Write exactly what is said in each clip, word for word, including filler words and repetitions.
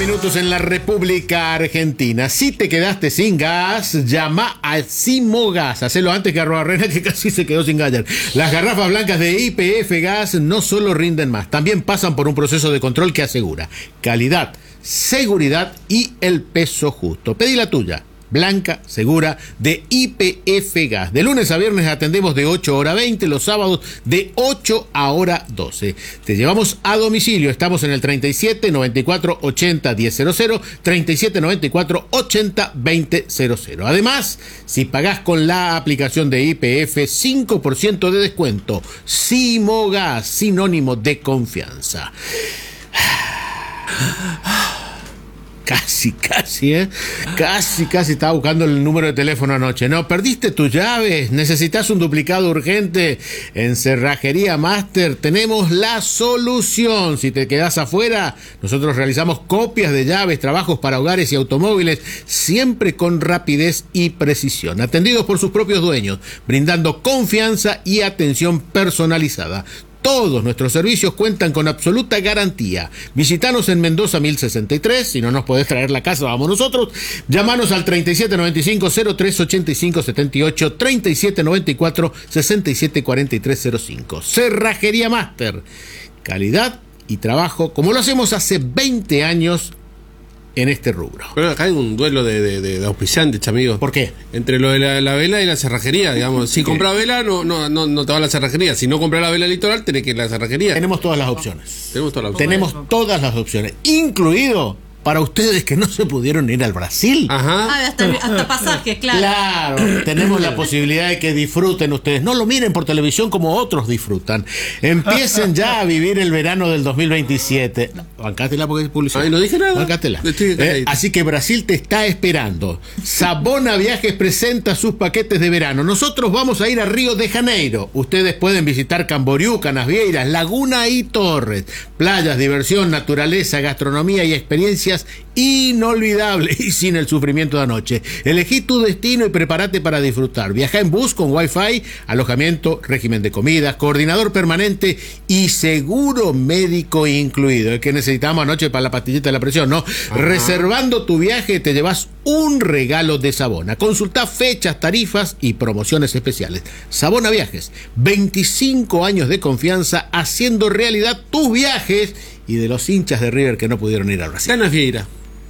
minutos en la República Argentina. Si te quedaste sin gas, llama a Simogas. Hacelo antes que a Arrobarrena, que casi se quedó sin gas ayer. Las garrafas blancas de Y P F Gas no solo rinden más, también pasan por un proceso de control que asegura calidad, seguridad y el peso justo. Pedí la tuya. Blanca, segura, de Y P F Gas. De lunes a viernes atendemos de ocho a veinte, los sábados de ocho a doce. Te llevamos a domicilio. Estamos en el treinta y siete, noventa y cuatro, ochenta, diez cero cero, treinta y siete, noventa y cuatro, ochenta, veinte cero cero. Además, si pagás con la aplicación de Y P F, cinco por ciento de descuento. Simogas, sinónimo de confianza. Casi, casi, ¿eh? Casi, casi estaba buscando el número de teléfono anoche. No, perdiste tus llaves, necesitas un duplicado urgente. En Cerrajería Master tenemos la solución. Si te quedas afuera, nosotros realizamos copias de llaves, trabajos para hogares y automóviles, siempre con rapidez y precisión. Atendidos por sus propios dueños, brindando confianza y atención personalizada. Todos nuestros servicios cuentan con absoluta garantía. Visítanos en Mendoza mil sesenta y tres. Si no nos podés traer la casa, vamos nosotros. Llámanos al treinta y siete noventa y cinco, cero tres ochenta y cinco setenta y ocho, treinta y siete noventa y cuatro, sesenta y siete cuarenta y tres cero cinco. Cerrajería Master. Calidad y trabajo como lo hacemos hace veinte años en este rubro. Pero acá hay un duelo de, de, de, de auspiciantes, amigos. ¿Por qué? Entre lo de la, la vela y la cerrajería, digamos. Si compras vela, no, no, no, no te va a la cerrajería. Si no compras la vela litoral, tenés que ir a la cerrajería. Tenemos todas las opciones. Tenemos todas las opciones. Tenemos todas las opciones, incluido para ustedes que no se pudieron ir al Brasil. Ajá. Ah, hasta, hasta pasajes, claro. Claro, tenemos la posibilidad de que disfruten ustedes. No lo miren por televisión como otros disfrutan. Empiecen ya a vivir el verano del dos mil veintisiete. Bancátela porque es publicidad. Ay, no dije nada. Bancátela. Eh, así que Brasil te está esperando. Sabona Viajes presenta sus paquetes de verano. Nosotros vamos a ir a Río de Janeiro. Ustedes pueden visitar Camboriú, Canasvieiras, Laguna y Torres. Playas, diversión, naturaleza, gastronomía y experiencias inolvidable y sin el sufrimiento de anoche. Elegí tu destino y prepárate para disfrutar. Viaja en bus con Wi-Fi, alojamiento, régimen de comidas, coordinador permanente y seguro médico incluido. El que necesitamos anoche para la pastillita de la presión, ¿no? Ajá. Reservando tu viaje te llevas un regalo de Sabona. Consulta fechas, tarifas y promociones especiales. Sabona Viajes, veinticinco años de confianza haciendo realidad tus viajes y de los hinchas de River que no pudieron ir a Brasil. Canasvieiras.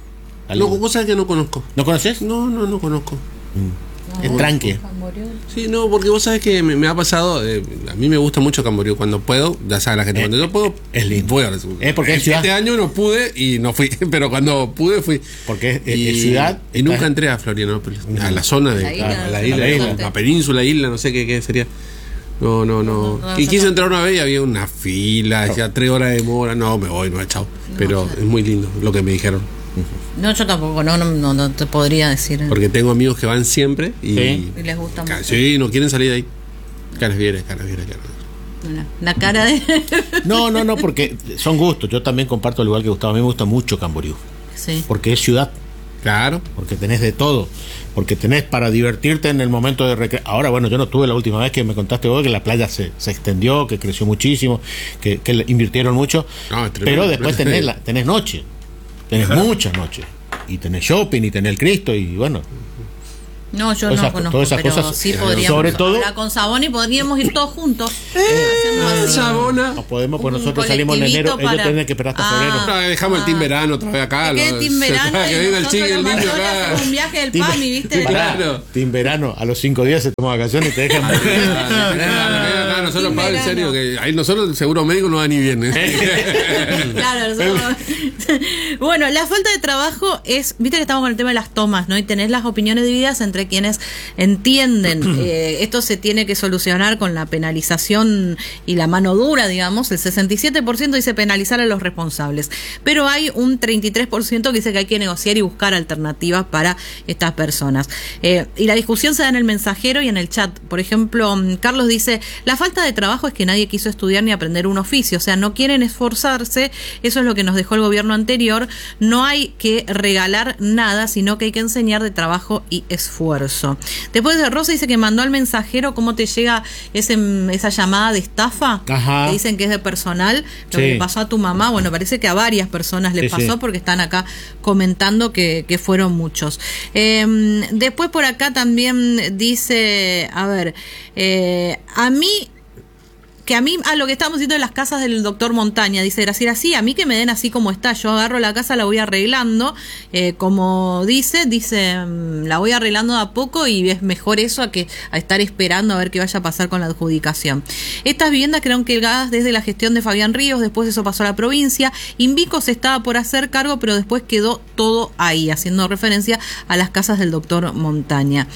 No, vos sabés que no conozco. ¿No conoces? No, no, no conozco. Mm. No, es tranque. Sí, no, porque vos sabés que me, me ha pasado, eh, a mí me gusta mucho Camboriú. Cuando puedo, ya sabe la gente, eh, cuando yo puedo, es lindo. Voy a es porque es ciudad. Este año no pude y no fui, pero cuando pude fui. Porque es, y, es ciudad. Y nunca es... entré a Florianópolis, a la zona de la isla, a la, isla, la, isla, isla. la península, isla, no sé qué, qué sería. No, no, no. no, no y quise no. entrar una vez y había una fila, ya tres horas de demora. No, me voy, no he echado. No, pero es muy lindo lo que me dijeron. No, yo tampoco, no, no, no, no te podría decir. Porque tengo amigos que van siempre y, ¿sí? Y les gusta mucho. Sí, no quieren salir de ahí. Canasvieiras, Canasvieiras, Canasvieiras. La cara de... No, no, no, porque son gustos. Yo también comparto al igual que Gustavo. A mí me gusta mucho Camboriú. Sí. Porque es ciudad. Claro. Porque tenés de todo. Porque tenés para divertirte en el momento de recreo. Ahora, bueno, yo no tuve la última vez que me contaste vos que la playa se, se extendió, que creció muchísimo, que, que invirtieron mucho. No, pero después tenés, la, tenés noche. Tenés muchas noches. Y tenés shopping y tenés el Cristo y bueno. No, yo no esas, conozco, todas esas pero cosas, sí podríamos sobre todo, hablar con Sabona y podríamos ir todos juntos. Eh, Sabona. No podemos, pues nosotros salimos en enero, para... ellos tienen que esperar hasta ah, febrero. No, dejamos ah, el team verano otra vez acá. Que los, team verano que venga el chico y el niño acá. Un viaje del team, PAMI, ¿viste? Claro. Team verano, a los cinco días se toma vacaciones y te dejan. Nosotros, Pablo, en serio, que ahí nosotros el seguro médico no va ni bien. ¿eh? Claro, nosotros... Bueno, la falta de trabajo es, viste que estamos con el tema de las tomas, ¿no? Y tenés las opiniones divididas entre quienes entienden eh, esto se tiene que solucionar con la penalización y la mano dura, digamos. El sesenta y siete por ciento dice penalizar a los responsables, pero hay un treinta y tres por ciento que dice que hay que negociar y buscar alternativas para estas personas. Eh, y la discusión se da en el mensajero y en el chat. Por ejemplo, Carlos dice, la falta falta de trabajo es que nadie quiso estudiar ni aprender un oficio, o sea, no quieren esforzarse, eso es lo que nos dejó el gobierno anterior, no hay que regalar nada, sino que hay que enseñar de trabajo y esfuerzo. Después de Rosa dice que mandó al mensajero cómo te llega ese, esa llamada de estafa, Ajá. que dicen que es de personal, lo Sí. que pasó a tu mamá, bueno, parece que a varias personas le Sí, pasó sí. porque están acá comentando que, que fueron muchos. Eh, después por acá también dice, a ver, eh, a mí, que a mí, ah, lo que estábamos diciendo de las casas del doctor Montaña, dice Graciela, sí, a mí que me den así como está, yo agarro la casa, la voy arreglando, eh, como dice, dice, mm, la voy arreglando de a poco y es mejor eso a que a estar esperando a ver qué vaya a pasar con la adjudicación. Estas viviendas quedaron colgadas desde la gestión de Fabián Ríos, después eso pasó a la provincia, Invico se estaba por hacer cargo, pero después quedó todo ahí, haciendo referencia a las casas del doctor Montaña.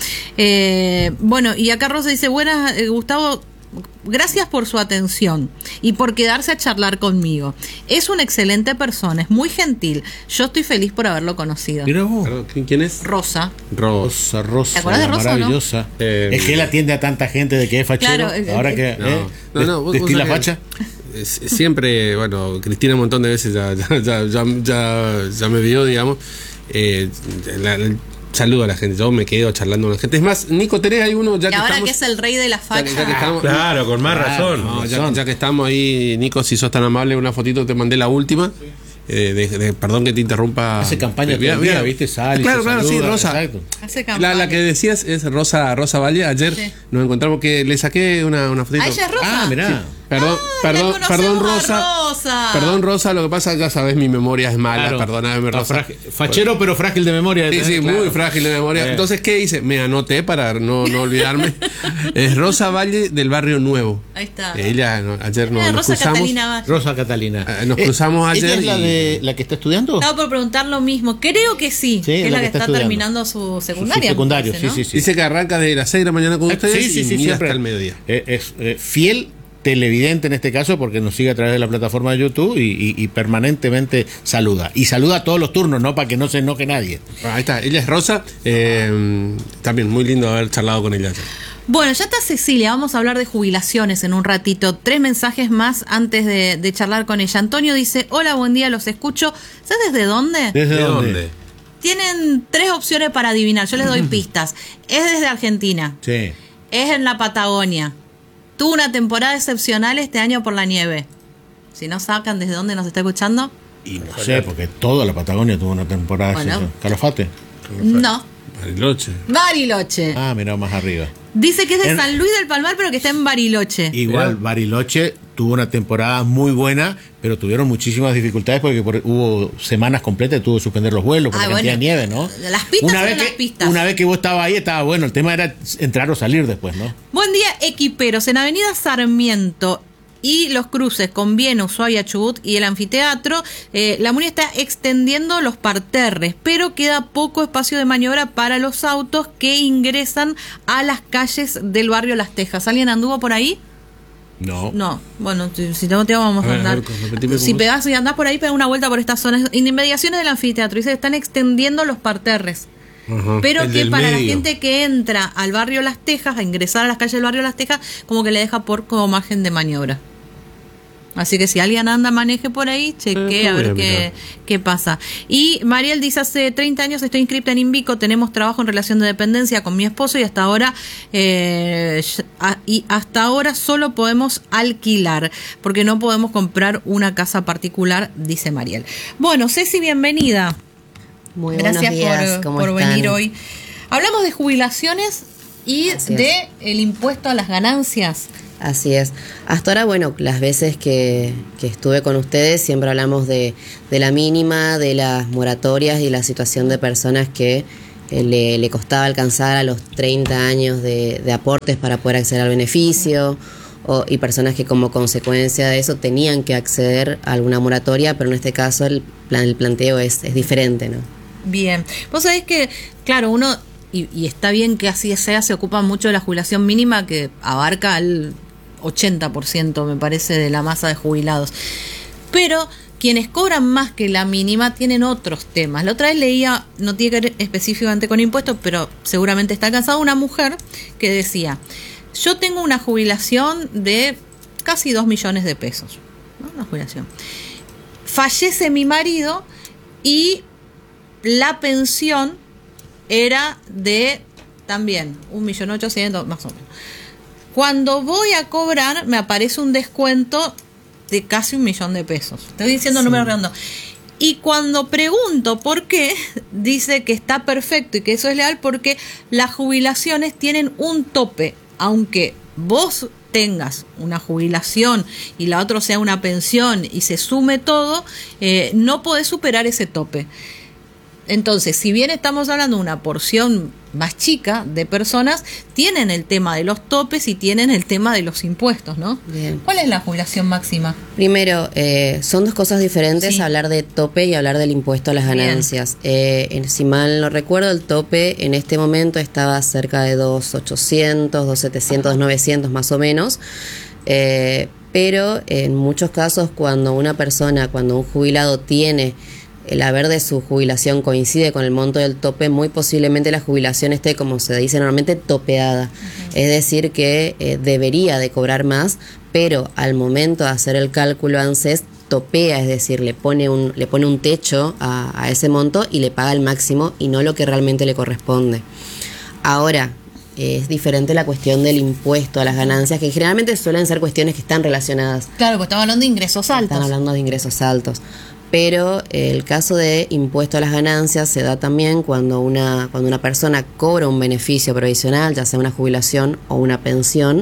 Eh, bueno, y acá Rosa dice, buenas, eh, Gustavo, gracias por su atención y por quedarse a charlar conmigo. Es una excelente persona, es muy gentil. Yo estoy feliz por haberlo conocido. Mira vos. Perdón, ¿quién es? Rosa. Rosa. Rosa, Rosa, ¿Te acuerdas de la Rosa, maravillosa. no? Eh, es que él atiende a tanta gente de que es fachero. Claro, eh, ahora eh, que No, eh, no, no, vos- vos destila sabés que- facha. Es- Siempre, bueno, Cristina un montón de veces ya, ya, ya, ya, ya, ya me vio, digamos. Eh, la- la- saludo a la gente, yo me quedo charlando con la gente. Es más, Nico, tenés ahí uno, ya Y que ahora estamos, que es el rey de la ya facha. que- ya que estamos- Claro, con más Claro, razón. no, ya, ya que estamos ahí, Nico, si sos tan amable, una fotito, te mandé la última. Eh, de, de- perdón que te interrumpa. Hace campaña Mira, todo el día, mira. ¿viste? Sale y Claro, se claro, sí, saluda, Rosa. exacto. Hace La, campaña. la que decías es Rosa Rosa Valle. Ayer Sí. nos encontramos que le saqué una, una fotito. Ah, ella es Rosa. Ah, mirá. Perdón, Ah, perdón, la perdón, conocemos a Rosa. Rosa. Perdón, Rosa, lo que pasa, ya sabes, mi memoria es mala, Claro. perdóname, Está Rosa. frágil- Fachero, pero frágil de memoria. Sí, ¿eh? sí, Claro. muy frágil de memoria. Eh. Entonces, ¿qué hice? Me anoté para no, no olvidarme. Es Rosa Valle del Barrio Nuevo. Ahí está. Ella, no, ayer no, Eh, nos Rosa cruzamos. Catalina Valle. Rosa Catalina. Eh, nos cruzamos ¿Ella ayer es la, y- de, la que está estudiando? Estaba por preguntar lo mismo. Creo que sí. Sí, que es la que está, estudiando. terminando su secundaria. Su secundario, me parece, sí, ¿no? sí, sí. Dice que arranca desde las seis de la mañana con Eh, ustedes sí, sí, y sí, mira siempre. hasta el mediodía. Eh, es eh, fiel televidente en este caso porque nos sigue a través de la plataforma de YouTube y, y- y permanentemente saluda. Y saluda a todos los turnos, ¿no? Para que no se enoje nadie. Ah, Ahí está, ella es Rosa. eh, también muy lindo haber charlado con ella ayer. Bueno, ya está Cecilia, vamos a hablar de jubilaciones en un ratito. Tres mensajes más antes de, de charlar con ella. Antonio dice, hola, buen día, los escucho. ¿Sabes desde dónde? ¿Desde ¿De dónde? dónde? Tienen tres opciones para adivinar, yo les doy pistas. Es desde Argentina, Sí. es en la Patagonia. Tuvo una temporada excepcional este año por la nieve. Si no sacan desde dónde nos está escuchando, Y no sé, porque toda la Patagonia tuvo una temporada. Bueno. así, Calafate. no. Bariloche. Bariloche. Ah, mira, más arriba. Dice que es de En- San Luis del Palmar, pero que está en Bariloche. Igual Mirá. Bariloche tuvo una temporada muy buena, pero tuvieron muchísimas dificultades porque por- hubo semanas completas que tuvo que suspender los vuelos por Ah, la cantidad bueno. de nieve, ¿no? Las pistas una son vez las que, pistas. Una vez que vos estabas ahí, estaba bueno. El tema era entrar o salir después, ¿no? Buen día, equiperos. En Avenida Sarmiento y los cruces con Viena, Ushuaia, Chubut y el anfiteatro, eh, la MUNI está extendiendo los parterres, pero queda poco espacio de maniobra para los autos que ingresan a las calles del barrio Las Tejas. ¿Alguien anduvo por ahí? No. No, bueno, si, si no te vamos a, A ver, a andar. ver, repetime Si cómo pegás y andás por ahí, pega una vuelta por estas zonas. En inmediaciones del anfiteatro. Dice que están extendiendo los parterres. Ajá. Pero El que del para la medio. gente que entra al barrio Las Tejas, a ingresar a las calles del barrio Las Tejas, como que le deja por como margen de maniobra. Así que si alguien anda, maneje por ahí, chequee Eh, a ver voy a qué, mirar. qué pasa. Y Mariel dice, hace treinta años estoy inscripta en Invico, tenemos trabajo en relación de dependencia con mi esposo y hasta ahora eh, a- y hasta ahora solo podemos alquilar, porque no podemos comprar una casa particular, dice Mariel. Bueno, Ceci, bienvenida. Muy Gracias buenos días, por, ¿cómo por están? venir hoy. Hablamos de jubilaciones y Así es. de el impuesto a las ganancias. Así es. Hasta ahora, bueno, las veces que, que estuve con ustedes siempre hablamos de, de la mínima, de las moratorias y la situación de personas que eh, le, le costaba alcanzar a los treinta años de, de aportes para poder acceder al beneficio, o, y personas que como consecuencia de eso tenían que acceder a alguna moratoria, pero en este caso el, plan, el planteo es, es diferente, ¿no? Bien. Vos sabés que, claro, uno, y, y está bien que así sea, se ocupa mucho de la jubilación mínima que abarca el ochenta por ciento, me parece, de la masa de jubilados. Pero quienes cobran más que la mínima tienen otros temas. La otra vez leía, no tiene que ver específicamente con impuestos, pero seguramente está cansada, una mujer que decía, yo tengo una jubilación de casi dos millones de pesos, ¿no? Una jubilación. Fallece mi marido y la pensión era de también un millón ochocientos, más o menos. Cuando voy a cobrar, me aparece un descuento de casi un millón de pesos. Estoy diciendo sí. número redondo. Y cuando pregunto por qué, dice que está perfecto y que eso es legal porque las jubilaciones tienen un tope. Aunque vos tengas una jubilación y la otra sea una pensión y se sume todo, eh, no podés superar ese tope. Entonces, si bien estamos hablando de una porción más chica de personas, tienen el tema de los topes y tienen el tema de los impuestos, ¿no? Bien. ¿Cuál es la jubilación máxima? Primero, eh, son dos cosas diferentes, sí. hablar de tope y hablar del impuesto a las ganancias. Eh, si mal no recuerdo, el tope en este momento estaba cerca de dos mil ochocientos, dos mil setecientos, dos mil novecientos más o menos. Eh, pero en muchos casos, cuando una persona, cuando un jubilado tiene el haber de su jubilación coincide con el monto del tope, muy posiblemente la jubilación esté, como se dice normalmente, topeada. Uh-huh. Es decir, que eh, debería de cobrar más, pero al momento de hacer el cálculo ANSES topea, es decir, le pone un, le pone un techo a, a ese monto y le paga el máximo y no lo que realmente le corresponde. Ahora, eh, es diferente la cuestión del impuesto a las ganancias, que generalmente suelen ser cuestiones que están relacionadas. Claro, pues estamos hablando de ingresos altos. Están hablando de ingresos altos. Pero el caso de impuesto a las ganancias se da también cuando una, cuando una persona cobra un beneficio provisional, ya sea una jubilación o una pensión,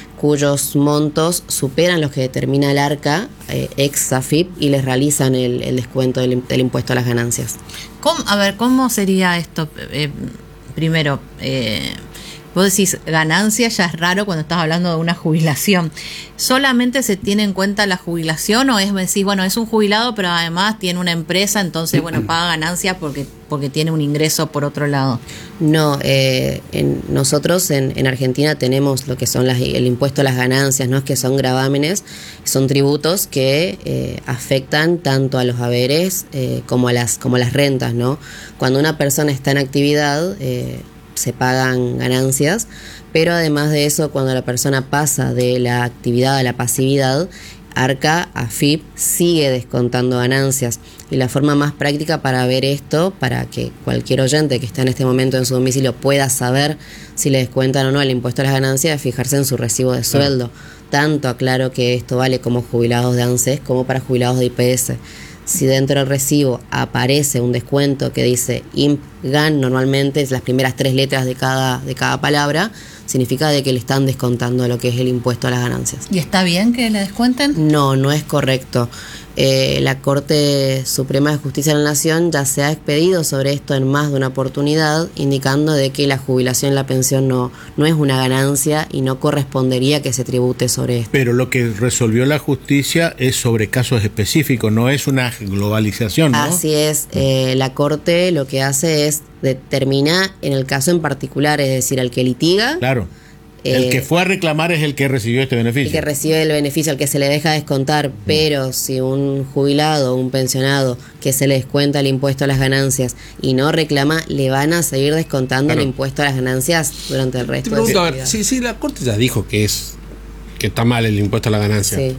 cuyos montos superan los que determina el ARCA, eh, ex AFIP, y les realizan el, el descuento del, del impuesto a las ganancias. ¿Cómo, a ver, ¿cómo sería esto? Eh, primero, eh, vos decís ganancia, ya es raro cuando estás hablando de una jubilación. ¿Solamente se tiene en cuenta la jubilación o es decir, bueno, es un jubilado pero además tiene una empresa, entonces, bueno, paga ganancias porque porque tiene un ingreso por otro lado? No, eh, en, nosotros en, en Argentina tenemos lo que son las, el impuesto a las ganancias, ¿no? Que son gravámenes, son tributos que eh, afectan tanto a los haberes eh, como a las como a las rentas, ¿no? Cuando una persona está en actividad, eh, se pagan ganancias, pero además de eso, cuando la persona pasa de la actividad a la pasividad, ARCA, AFIP, sigue descontando ganancias. Y la forma más práctica para ver esto, para que cualquier oyente que está en este momento en su domicilio pueda saber si le descuentan o no el impuesto a las ganancias, es fijarse en su recibo de sueldo. Tanto aclaro que esto vale como jubilados de ANSES como para jubilados de I P S. Si dentro del recibo aparece un descuento que dice I M P G A N, normalmente es las primeras tres letras de cada, de cada palabra, significa de que le están descontando lo que es el impuesto a las ganancias. ¿Y está bien que le descuenten? No, no es correcto. Eh, la Corte Suprema de Justicia de la Nación ya se ha expedido sobre esto en más de una oportunidad, indicando de que la jubilación y la pensión no, no es una ganancia y no correspondería que se tribute sobre esto. Pero lo que resolvió la justicia es sobre casos específicos, no es una globalización, ¿no? Así es. Eh, la Corte lo que hace es determinar en el caso en particular, es decir, al que litiga. Claro. El Eh, que fue a reclamar es el que recibió este beneficio. El que recibe el beneficio, al que se le deja descontar, pero si un jubilado o un pensionado que se le descuenta el impuesto a las ganancias y no reclama, le van a seguir descontando Claro. el impuesto a las ganancias durante el Te resto de pregunto, su a ver, vida. sí, sí, la Corte ya dijo que es que está mal el impuesto a la ganancia. Sí.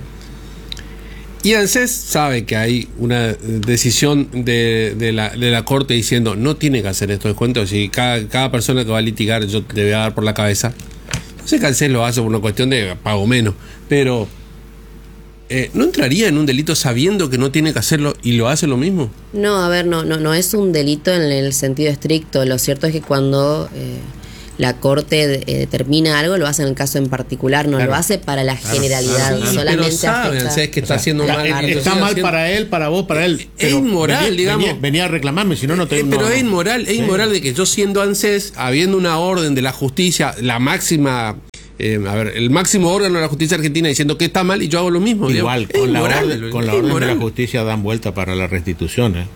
Y ANSES sabe que hay una decisión de, de, la, de la Corte diciendo no tiene que hacer estos descuentos y cada, cada persona que va a litigar yo te voy a dar por la cabeza. No sé que ANSES lo hace por una cuestión de pago menos, pero eh, ¿no entraría en un delito sabiendo que no tiene que hacerlo y lo hace lo mismo? No, a ver, no, no, no es un delito en el sentido estricto. Lo cierto es que cuando eh, la Corte de, eh, determina algo, lo hace en el caso en particular, no Claro. lo hace para la Claro. generalidad, Claro. solamente pero sabe afecta. ANSES que está O sea, haciendo la- mal. eh, lo que está estoy mal haciendo. para él, para vos, para él. Es pero inmoral, venía, digamos. Venía, venía a reclamarme, si no, no te... Eh, pero no. es inmoral, es Sí. inmoral de que yo siendo ANSES, habiendo una orden de la justicia, la máxima, eh, a ver, el máximo órgano de la justicia argentina diciendo que está mal y yo hago lo mismo. Igual, digamos. con Es la, inmoral, orden, con la es orden de la inmoral. justicia dan vuelta para la restitución, ¿eh?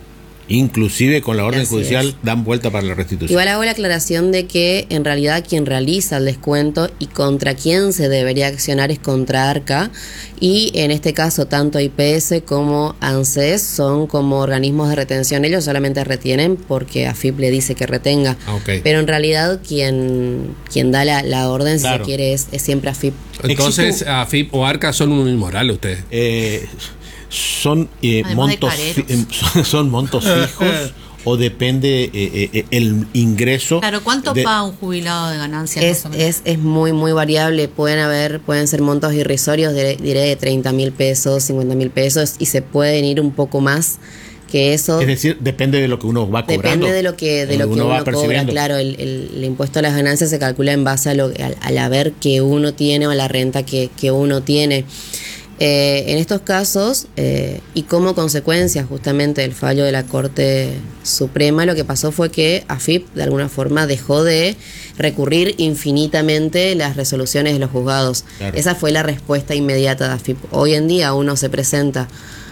Inclusive con la orden Así judicial es. dan vuelta para la restitución. Igual hago la aclaración de que en realidad quien realiza el descuento y contra quien se debería accionar es contra ARCA, y en este caso tanto I P S como ANSES son como organismos de retención. Ellos solamente retienen porque AFIP le dice que retenga, Ah, ok. pero en realidad quien, quien da la, la orden, Claro. si se quiere, es, es siempre AFIP. Entonces, Existe- AFIP o ARCA son un inmoral ustedes. Eh, son eh, Además de montos careros. fi- eh, son, son montos fijos o depende eh, eh, el ingreso. Claro, ¿cuánto de- paga un jubilado de ganancias? Es, más o menos? es, es muy, muy variable. Pueden haber, pueden ser montos irrisorios, de, diré de treinta mil pesos, cincuenta mil pesos, y se pueden ir un poco más que eso. Es decir, depende de lo que uno va cobrando. Depende de lo que de lo que uno, va cobra, percibiendo. claro. El, el- el impuesto a las ganancias se calcula en base a lo, al, al haber que uno tiene o a la renta que, que uno tiene. Eh, en estos casos, eh, y como consecuencia justamente del fallo de la Corte Suprema, lo que pasó fue que AFIP de alguna forma dejó de recurrir infinitamente las resoluciones de los juzgados. Claro. Esa fue la respuesta inmediata de AFIP. Hoy en día uno se presenta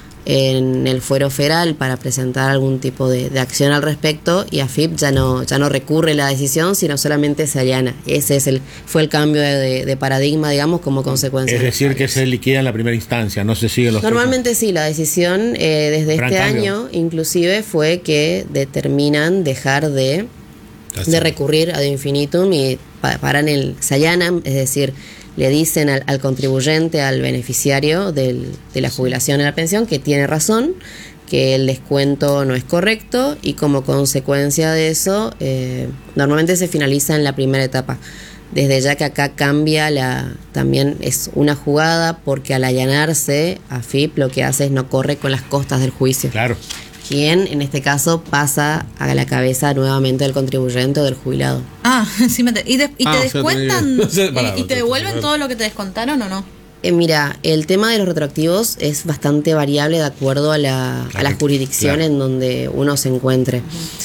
en el fuero federal para presentar algún tipo de, de acción al respecto, y AFIP ya no ya no recurre la decisión, sino solamente se allana. Ese es el fue el cambio de, de paradigma, digamos, como consecuencia. Es de los decir, que fallos. se liquida en la primera instancia, no se sigue los Normalmente sí, la decisión eh, desde Gran este cambio. año inclusive fue que determinan dejar de, de recurrir ad infinitum y pa- paran el, se allanan, es decir, le dicen al, al contribuyente, al beneficiario del, de la jubilación y la pensión, que tiene razón, que el descuento no es correcto, y como consecuencia de eso, eh, normalmente se finaliza en la primera etapa. Desde ya que acá cambia la, también es una jugada, porque al allanarse, AFIP lo que hace es no corre con las costas del juicio. Claro. Quien en este caso pasa a la cabeza nuevamente del contribuyente o del jubilado. Ah, sí, me te- ¿y, de- y Ah, te o sea, descuentan? tenía- no sé, eh, pará, ¿Y te otro- devuelven otro- todo lo que te descontaron o no? Eh, mira, el tema de los retroactivos es bastante variable de acuerdo a la, a la Claro, jurisdicción claro. en donde uno se encuentre.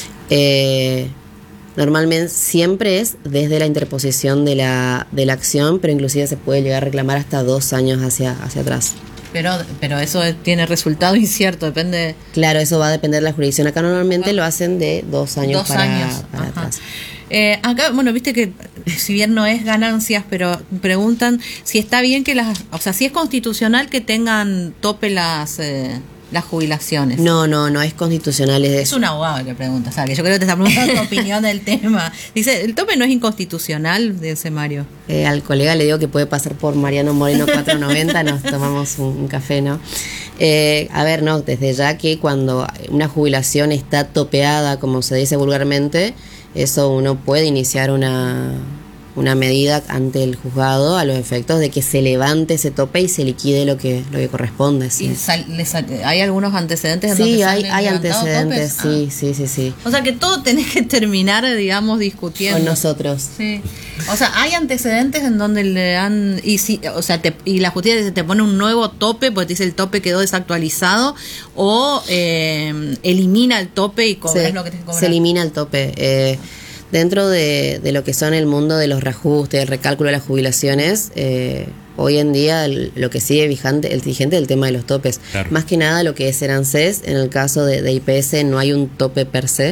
Eh, normalmente siempre es desde la interposición de la, de la acción, pero inclusive se puede llegar a reclamar hasta dos años hacia, hacia atrás. Pero, pero eso tiene resultado incierto, depende. Claro, eso va a depender de la jurisdicción. Acá normalmente lo hacen de dos años Dos para, años. para Ajá. atrás. Eh, acá, bueno, viste que si bien no es ganancias, pero preguntan si está bien que las, o sea, si es constitucional que tengan tope las eh, las jubilaciones. No, no, no es constitucional. Es, Es un abogado que pregunta, ¿sabes? Yo creo que te está preguntando tu opinión del tema. Dice, ¿el tope no es inconstitucional? Dice Mario. Eh, al colega le digo que puede pasar por Mariano Moreno cuatrocientos noventa, nos tomamos un, un café, ¿no? Eh, a ver, no, desde ya que cuando una jubilación está topeada, como se dice vulgarmente, eso uno puede iniciar una, una medida ante el juzgado a los efectos de que se levante ese tope y se liquide lo que, lo que corresponde. Sí, ¿Y sal- le sal- ¿Hay algunos antecedentes? en sí donde hay, salen hay levantados antecedentes, topes? sí, sí, sí, sí. Ah. O sea que todo tenés que terminar, digamos, discutiendo. Con nosotros. Sí. O sea, hay antecedentes en donde le han y si, o sea, te, y la justicia dice, te pone un nuevo tope, porque te dice el tope quedó desactualizado, o eh, elimina el tope y cobras se, lo que te cobran. se elimina el tope. Eh, dentro de, de lo que son el mundo de los reajustes, el recálculo de las jubilaciones, eh, hoy en día el- lo que sigue vigente, el vigente es el tema de los topes. Claro. Más que nada lo que es el ANSES, en el caso de, de I P S no hay un tope per se.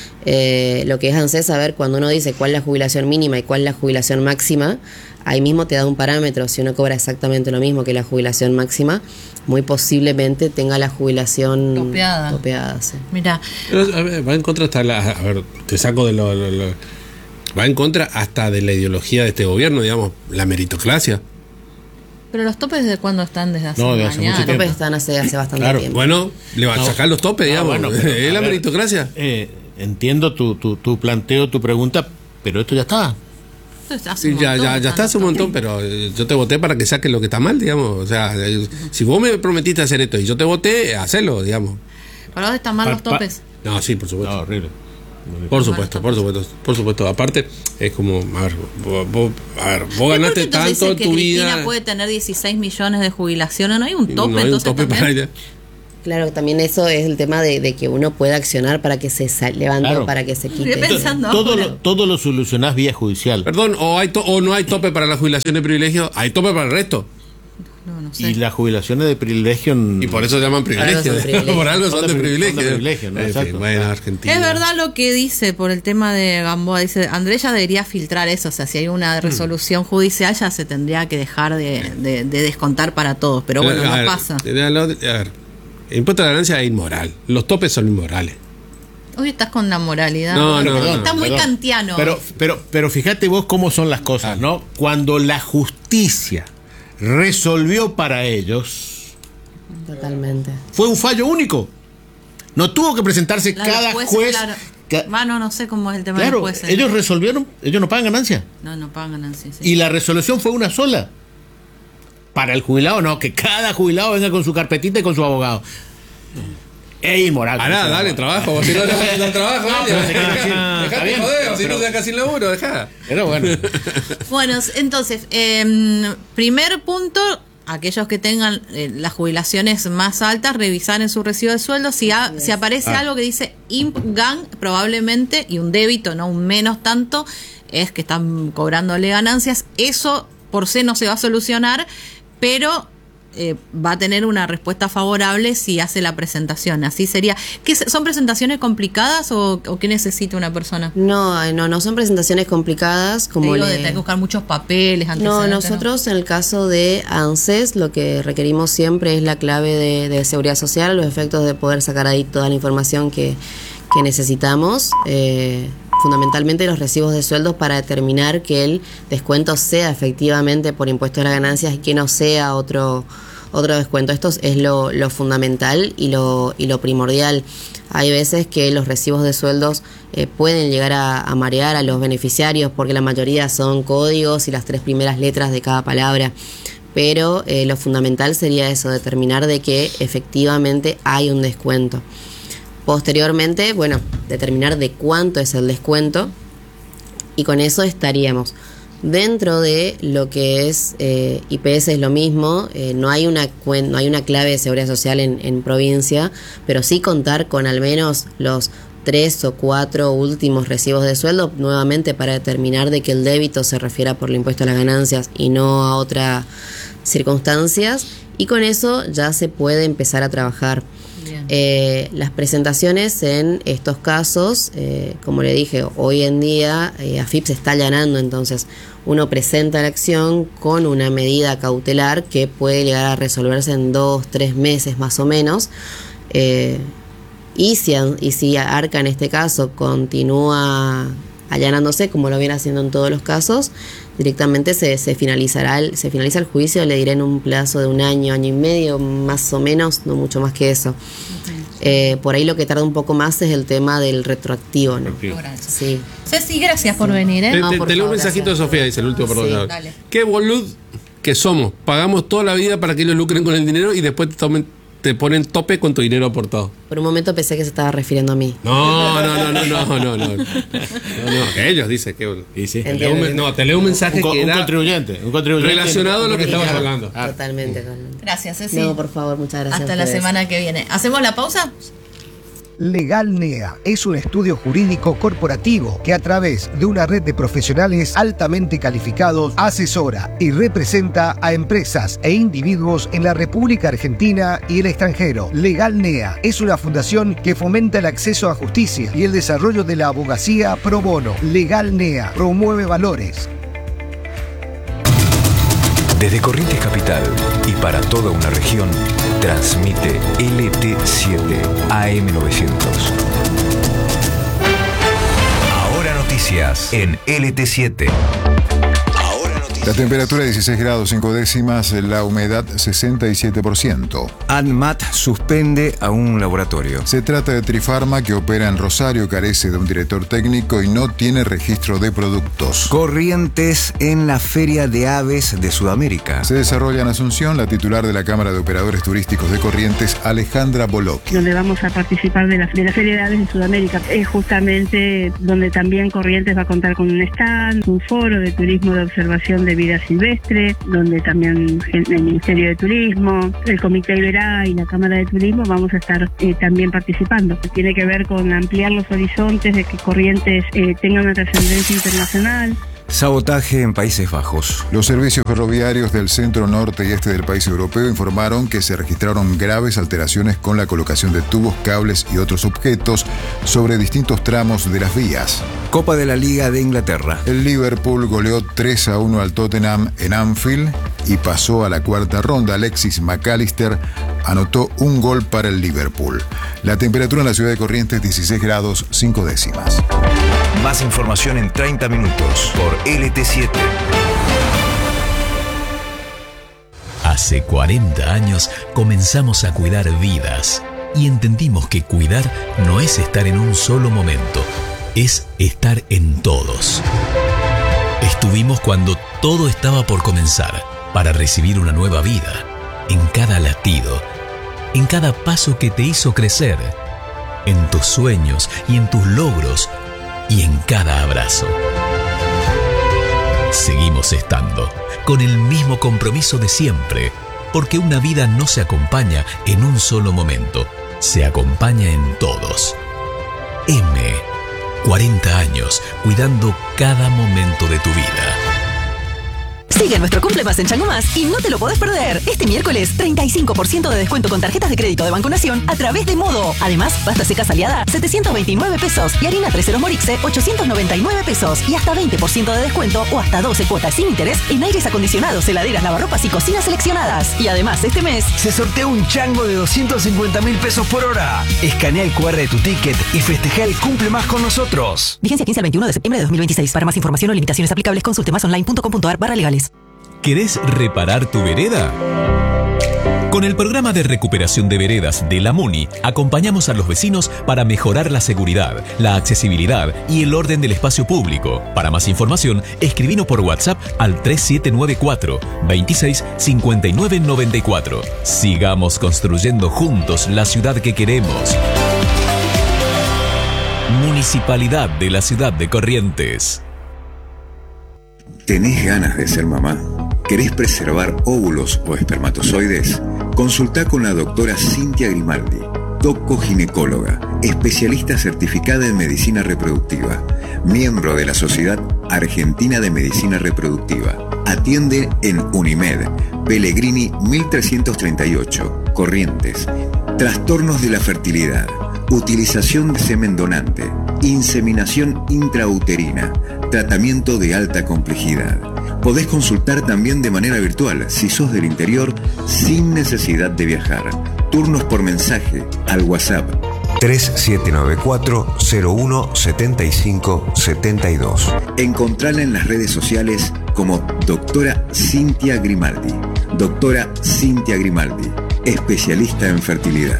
Eh, lo que es ANSES, saber cuando uno dice cuál es la jubilación mínima y cuál es la jubilación máxima, ahí mismo te da un parámetro. Si uno cobra exactamente lo mismo que la jubilación máxima, muy posiblemente tenga la jubilación Topeada. topeada, sí. Mira, Pero, a ver, va en contra hasta la. A ver, te saco de lo, lo- lo- Va en contra hasta de la ideología de este gobierno, digamos, la meritocracia. pero los topes de cuándo están desde hace No, de hace mañana. mucho Los tiempo. topes están hace, hace bastante Claro, tiempo. Bueno, le van a No. sacar los topes, Ah, digamos. bueno, pero, es a la ver, meritocracia. eh, entiendo tu, tu, tu planteo, tu pregunta, pero esto ya está. Esto hace Sí, un ya, montón ya, que ya está están hace un los montón, topes. pero eh, yo te voté para que saques lo que está mal, digamos. O sea, eh, si vos me prometiste hacer esto y yo te voté, hacelo, digamos. ¿Para vos están mal Pa- los pa- topes? No, sí, por supuesto. No, horrible. Por supuesto, por supuesto, por supuesto. Aparte, es como, a ver, vos, vos- a ver, vos ganaste ¿Por qué entonces tanto en dicen que tu Cristina vida. puede tener dieciséis millones de jubilaciones? ¿No hay un tope? no hay un entonces, tope para también? ella. Claro, también eso es el tema de, de que uno pueda accionar para que se sa- levante Claro. o para que se Estoy quite. pensando Todo ahora. lo, todo lo solucionás vía judicial. Perdón, o hay to- o no hay tope para la jubilación de privilegio, hay tope para el resto. No, no sí. Y las jubilaciones de privilegio. Y por eso se llaman privilegios. privilegio. Por algo son, son de, de privilegio. Son de privilegio, ¿no? En Exacto. fin, bueno, Argentina. Es verdad lo que dice por el tema de Gamboa. Dice, Andrés ya debería filtrar eso. O sea, si hay una resolución judicial, ya se tendría que dejar de, de, de descontar para todos. Pero bueno, a no ver, pasa. A ver, el impuesto a la ganancia es inmoral. Los topes son inmorales. Hoy estás con la moralidad. No, no, Está no, muy perdón. kantiano. Pero, pero, pero fíjate vos cómo son las cosas, ¿no? Cuando la justicia resolvió para ellos, Totalmente. fue un fallo único. No tuvo que presentarse La de cada jueces, juez. claro. ca- Bueno, no sé cómo es el tema de claro, los jueces. ellos resolvieron, ellos no pagan ganancia. No, no pagan ganancias. Sí. Y la resolución fue una sola. Para el jubilado, no, que cada jubilado venga con su carpetita y con su abogado. Es inmoral. Pará, dale trabajo, vos si no le vas a dar trabajo, No, pero se queda así. dejate Está bien, joder, pero- si no pero- se deja sin laburo, dejá. Pero bueno. Bueno, entonces, eh, primer punto, aquellos que tengan eh, las jubilaciones más altas, revisar en su recibo de sueldo. Si, ha- si aparece Ah. algo que dice I M P G A N, probablemente, y un débito, no un menos tanto, es que están cobrándole ganancias. Eso por sí no se va a solucionar, pero eh, va a tener una respuesta favorable si hace la presentación. Así sería. ¿Qué, ¿Son presentaciones complicadas o, o qué necesita una persona? No, no, no son presentaciones complicadas Te como digo, le- de tener que buscar muchos papeles, No, antecedentes, nosotros en el caso de ANSES lo que requerimos siempre es la clave de, de seguridad social, los efectos de poder sacar ahí toda la información que, que necesitamos, eh, fundamentalmente los recibos de sueldos para determinar que el descuento sea efectivamente por impuesto a las ganancias y que no sea otro otro descuento. Esto es lo, lo fundamental y lo, y lo primordial. Hay veces que los recibos de sueldos eh, pueden llegar a, a marear a los beneficiarios porque la mayoría son códigos y las tres primeras letras de cada palabra. Pero eh, lo fundamental sería eso, determinar de que efectivamente hay un descuento. Posteriormente, bueno, determinar de cuánto es el descuento y con eso estaríamos. Dentro de lo que es eh, I P S es lo mismo, eh, no hay una cuen- no hay una clave de seguridad social en, en provincia, pero sí contar con al menos los tres o cuatro últimos recibos de sueldo, nuevamente para determinar de que el débito se refiera por el impuesto a las ganancias y no a otras circunstancias, y con eso ya se puede empezar a trabajar. Bien. Eh, las presentaciones en estos casos, eh, como le dije, hoy en día eh, A F I P se está allanando, entonces uno presenta la acción con una medida cautelar que puede llegar a resolverse en dos, tres meses más o menos. Eh, y, si, y si ARCA en este caso continúa allanándose, como lo viene haciendo en todos los casos, directamente se, se finalizará el, se finaliza el juicio, le diré en un plazo de un año, año y medio, más o menos, no mucho más que eso. Eh, por ahí lo que tarda un poco más es el tema del retroactivo, ¿no? Sí. Ceci, gracias por venir, ¿eh? Te, No, te- por te leo un favor, mensajito gracias. de Sofía, dice el último, Sí, perdón. dale. Qué bolud que somos. Pagamos toda la vida para que ellos lucren con el dinero y después te, tomen, te ponen tope con tu dinero aportado. Por un momento pensé que se estaba refiriendo a mí. No, no, no, no, no, no, no. No, no, que ellos dicen que bolud. Y sí. Te leo un men- no, te leo un mensaje Un, co- que un era contribuyente, un contribuyente. relacionado a lo que estabas Claro. hablando. Ah, Totalmente, totalmente. Gracias, Ceci. No, por favor, muchas gracias. Hasta a la ustedes. semana que viene. ¿Hacemos la pausa? Legal N E A es un estudio jurídico corporativo que a través de una red de profesionales altamente calificados asesora y representa a empresas e individuos en la República Argentina y el extranjero. Legal N E A es una fundación que fomenta el acceso a justicia y el desarrollo de la abogacía pro bono. Legal N E A promueve valores. Desde Corrientes Capital y para toda una región, transmite L T siete A M novecientos. Ahora noticias en L T siete. Ahora noticias. La temperatura dieciséis grados cinco décimas, la humedad sesenta y siete por ciento. ANMAT suspende a un laboratorio. Se trata de Trifarma, que opera en Rosario, carece de un director técnico y no tiene registro de productos. Corrientes en la Feria de Aves de Sudamérica. Se desarrolla en Asunción. La titular de la Cámara de Operadores Turísticos de Corrientes, Alejandra Bolocchi. Donde vamos a participar de la, de la Feria de Aves de Sudamérica. Es justamente donde también Corrientes va a contar con un stand, un foro de turismo de observación de vida silvestre, donde también el Ministerio de Turismo, el Comité Iberá y la Cámara de Turismo vamos a estar eh, también participando. Tiene que ver con ampliar los horizontes, de que Corrientes eh, tenga una trascendencia internacional. Sabotaje en Países Bajos. Los servicios ferroviarios del centro, norte y este del país europeo informaron que se registraron graves alteraciones con la colocación de tubos, cables y otros objetos sobre distintos tramos de las vías. Copa de la Liga de Inglaterra. El Liverpool goleó tres a uno al Tottenham en Anfield y pasó a la cuarta ronda. Alexis McAllister anotó un gol para el Liverpool. La temperatura en la ciudad de Corrientes, dieciséis grados cinco décimas. Más información en treinta minutos por L T siete. Hace cuarenta años comenzamos a cuidar vidas y entendimos que cuidar no es estar en un solo momento, es estar en todos. Estuvimos cuando todo estaba por comenzar para recibir una nueva vida, en cada latido, en cada paso que te hizo crecer, en tus sueños y en tus logros y en cada abrazo. Seguimos estando con el mismo compromiso de siempre, porque una vida no se acompaña en un solo momento, se acompaña en todos. M. cuarenta años cuidando cada momento de tu vida. Sigue nuestro Cumple Más en Chango Más y no te lo podés perder. Este miércoles, treinta y cinco por ciento de descuento con tarjetas de crédito de Banco Nación a través de Modo. Además, pasta seca Aliada, setecientos veintinueve pesos y harina tres ceros Morixe, ochocientos noventa y nueve pesos y hasta veinte por ciento de descuento o hasta doce cuotas sin interés en aires acondicionados, heladeras, lavarropas y cocinas seleccionadas. Y además, este mes se sortea un chango de doscientos cincuenta mil pesos por hora. Escanea el cu erre de tu ticket y festeja el Cumple Más con nosotros. Vigencia quince al veintiuno de septiembre de dos mil veintiséis. Para más información o limitaciones aplicables, consulte más online punto com punto ar barra legales. ¿Querés reparar tu vereda? Con el programa de recuperación de veredas de la MUNI, acompañamos a los vecinos para mejorar la seguridad, la accesibilidad y el orden del espacio público. Para más información, escribinos por WhatsApp al tres siete nueve cuatro, veintiséis cincuenta y nueve noventa y cuatro. Sigamos construyendo juntos la ciudad que queremos. Municipalidad de la Ciudad de Corrientes. ¿Tenés ganas de ser mamá? ¿Querés preservar óvulos o espermatozoides? Consultá con la doctora Cintia Grimaldi, doco-ginecóloga, especialista certificada en medicina reproductiva, miembro de la Sociedad Argentina de Medicina Reproductiva. Atiende en Unimed, Pellegrini mil trescientos treinta y ocho, Corrientes. Trastornos de la fertilidad, utilización de semen donante, inseminación intrauterina, tratamiento de alta complejidad. Podés consultar también de manera virtual si sos del interior sin necesidad de viajar. Turnos por mensaje al WhatsApp tres siete nueve cuatro, cero uno, siete cinco siete dos. Encontrala en las redes sociales como doctora Cintia Grimaldi. Doctora Cintia Grimaldi, especialista en fertilidad.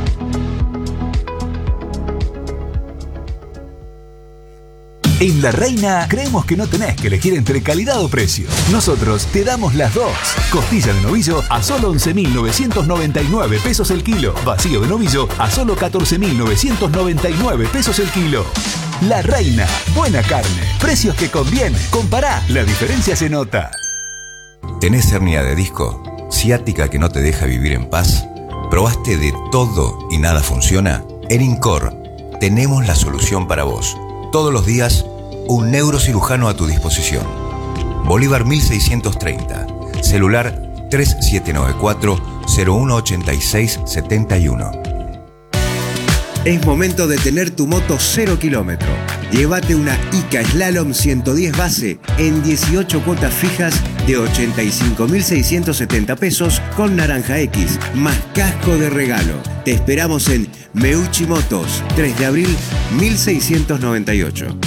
En La Reina creemos que no tenés que elegir entre calidad o precio. Nosotros te damos las dos. Costilla de novillo a solo once mil novecientos noventa y nueve pesos el kilo. Vacío de novillo a solo catorce mil novecientos noventa y nueve pesos el kilo. La Reina, buena carne, precios que convienen. Compará, la diferencia se nota. ¿Tenés hernia de disco? ¿Ciática que no te deja vivir en paz? ¿Probaste de todo y nada funciona? En Incor tenemos la solución para vos. Todos los días, un neurocirujano a tu disposición. Bolívar mil seiscientos treinta. Celular tres siete nueve cuatro, cero uno ocho seis siete uno. Es momento de tener tu moto cero kilómetro. Llévate una Ica Slalom ciento diez base en dieciocho cuotas fijas de ochenta y cinco mil seiscientos setenta pesos con Naranja X, más casco de regalo. Te esperamos en Meucci Motos, tres de abril mil seiscientos noventa y ocho.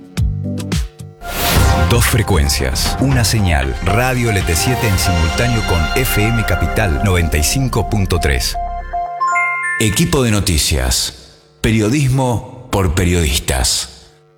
Dos frecuencias, una señal, Radio L T siete en simultáneo con F M Capital noventa y cinco punto tres. Equipo de noticias, periodismo por periodistas.